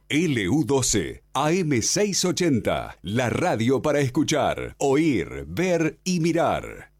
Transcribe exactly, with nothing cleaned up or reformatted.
L U doce, A M seiscientos ochenta, la radio para escuchar, oír, ver y mirar.